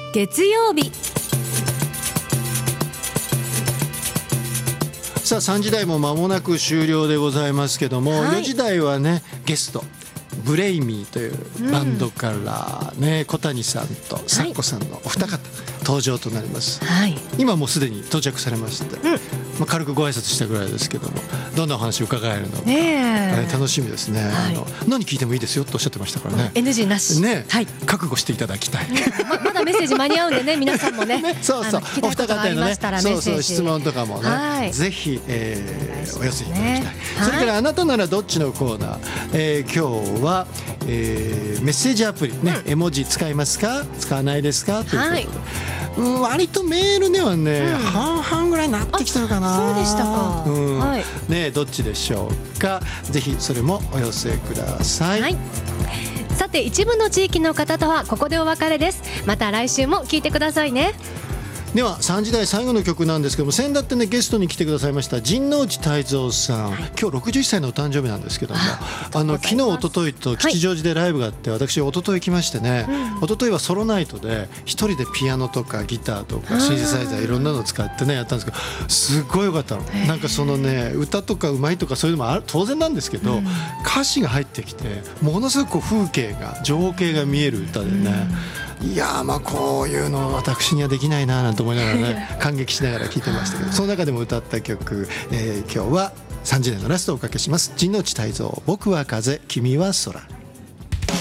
月曜日。 さあ3時台も間もなく終了でございますけども、 はい、 4時台はねゲストブレイミーというバンドからね、小谷さんとサッコさんのお二方、登場となります、はい、今もうすでに到着されまして、軽くご挨拶したぐらいですけども、どんなお話伺えるのか、楽しみですね、何聞いてもいいですよとおっしゃってましたからね、 NG なし、 覚悟していただきたいまだメッセージ間に合うんでね、皆さんもねそうそう、お二方へのね質問とかもね、ぜひ、お寄せいただきたい、それからあなたならどっちのコーナー、今日は、メッセージアプリね、絵文字使いますか使わないですかということで、割とメールではね、半々ぐらいになってきたのかな。 そうでしたか、 ね、どっちでしょうか。ぜひそれもお寄せください、 さて一部の地域の方とはここでお別れです。また来週も聞いてくださいね。 では3時台最後の曲なんですけども、先だってねゲストに来てくださいました陣内泰造さん、今日61歳のお誕生日なんですけども、昨日一昨日と吉祥寺でライブがあって、私一昨日来ましてね、一昨日はソロナイトで一人でピアノとかギターとかシンセサイザーいろんなのを使ってねやったんですけど、すっごい良かったの。なんかそのね、歌とかうまいとかそういうのも当然なんですけど、歌詞が入ってきてものすごく風景が情景が見える歌でね、いやまあこういうの私にはできないななんて思いながらね感激しながら聴いてましたけど、その中でも歌った曲、今日は3時台のラストをおかけします。陣内泰造、僕は風君は空。